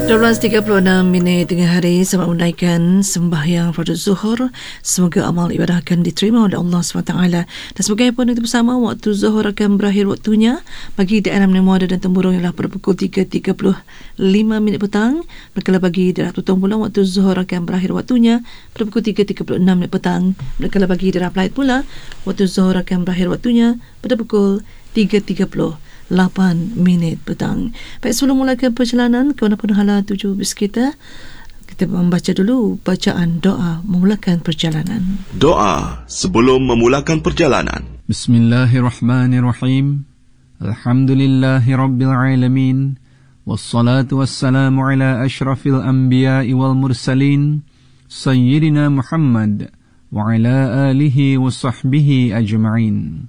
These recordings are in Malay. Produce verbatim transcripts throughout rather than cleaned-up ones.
dua belas tiga puluh enam minit tengah hari, selamat menunaikan sembahyang Fardu Zuhur. Semoga amal ibadah akan diterima oleh Allah subhanahu wa taala. Dan sebagai pun itu bersama, waktu Zuhur akan berakhir waktunya bagi daerah Memuada dan Temburong ialah pada pukul tiga tiga puluh lima minit petang. Manakala bagi daerah Tutong pula, waktu Zuhur akan berakhir waktunya pada pukul tiga tiga puluh enam minit petang. Manakala bagi daerah Pelait pula, waktu Zuhur akan berakhir waktunya pada pukul tiga tiga puluh lapan minit petang. Baik, sebelum mulakan perjalanan ke mana pun hala tuju bis kita, kita membaca dulu bacaan doa memulakan perjalanan. Doa sebelum memulakan perjalanan. Bismillahirrahmanirrahim. Alhamdulillahi rabbil alamin. Wassalatu wassalamu ala ashrafil anbiya'i wal mursalin, Sayyidina Muhammad wa ala alihi wa sahbihi ajma'in.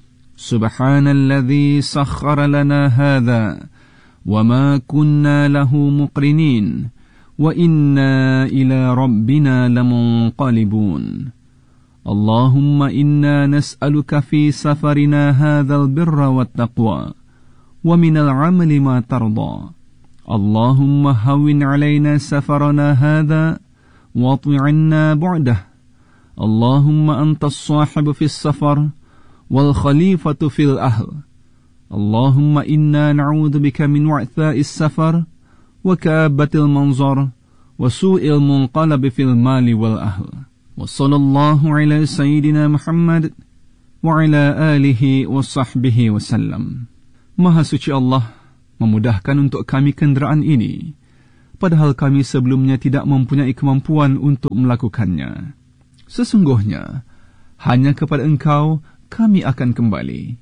Subhanalladzi sakhkhara lana hadha wa ma kunna lahu muqrinin wa inna ila rabbina lamunqalibun. Allahumma inna nas'aluka fi safarina hadzal birra wat taqwa wa minal 'amali ma tarda. Allahumma hawwin 'alaina safarana hadha wa at'inna bu'dah. Allahumma antas sahibu fis safar wal khalifatu fil ahl. Allahumma inna na'udzu bika min wa'tha'is safar wa ka'abatil manzar wa su'il munqalab fil mali wal ahl. Wa sallallahu ala sayyidina Muhammad wa ala alihi wa sahbihi wa sallam. Maha suci Allah memudahkan untuk kami kenderaan ini, padahal kami sebelumnya tidak mempunyai kemampuan untuk melakukannya. Sesungguhnya hanya kepada Engkau kami akan kembali.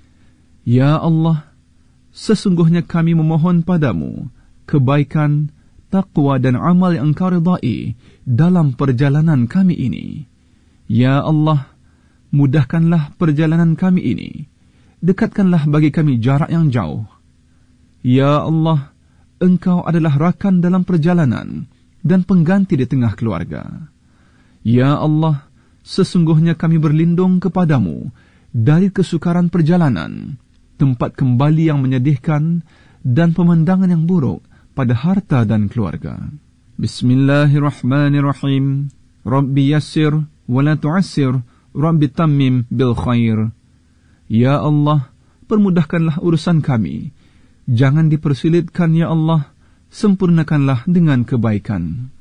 Ya Allah, sesungguhnya kami memohon padamu kebaikan, taqwa dan amal yang Engkau ridai dalam perjalanan kami ini. Ya Allah, mudahkanlah perjalanan kami ini. Dekatkanlah bagi kami jarak yang jauh. Ya Allah, Engkau adalah rakan dalam perjalanan dan pengganti di tengah keluarga. Ya Allah, sesungguhnya kami berlindung kepadamu dari kesukaran perjalanan, tempat kembali yang menyedihkan, dan pemandangan yang buruk pada harta dan keluarga. Bismillahirrahmanirrahim. Rabbi yassir wa la tu'assir, Rabbi tammim bil khair. Ya Allah, permudahkanlah urusan kami. Jangan dipersulitkan ya Allah, sempurnakanlah dengan kebaikan.